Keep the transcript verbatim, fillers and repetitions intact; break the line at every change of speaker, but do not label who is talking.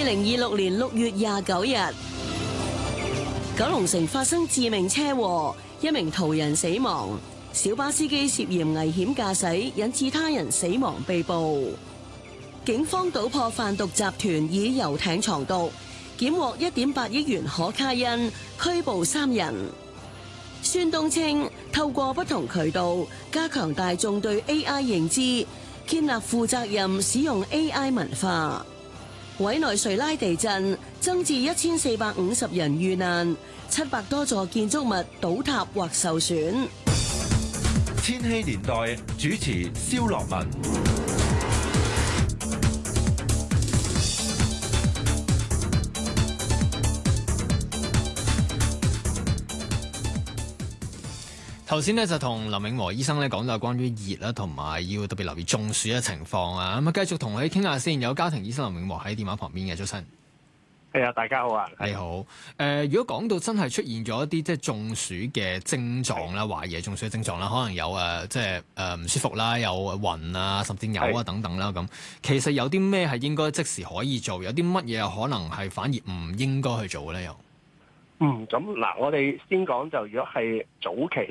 零二六年六月廿九日，九龍城發生致命車禍，一名途人死亡，小巴司機涉嫌危險駕駛，引致他人死亡被捕。警方搗破販毒集團以遊艇藏毒，檢獲一點八億元可卡因，拘捕三人。孫東稱透過不同渠道加強大眾對 A I 認知，建立負責任使用 A I 文化。委內瑞拉地震增至一千四百五十人遇難，七百多座建築物倒塌或受損。
千禧年代主持蕭樂文。
頭先咧就同林永和醫生咧講到關於熱啦，同埋要特別留意中暑嘅情況啊。咁啊，繼續同佢傾下先。有家庭醫生林永和喺電話旁邊嘅，早晨。
係啊，大家好啊。
你好。誒、呃，如果講到真係出現咗一啲即係中暑嘅症狀啦，懷疑中暑嘅症狀啦，可能有誒即係誒唔舒服啦，有暈啊，甚至嘔啊等等啦。咁其實有啲咩係應該即時可以做，有啲乜嘢可能係反而唔應該去做咧？又
嗯，咁嗱，我哋先講就如果係早期。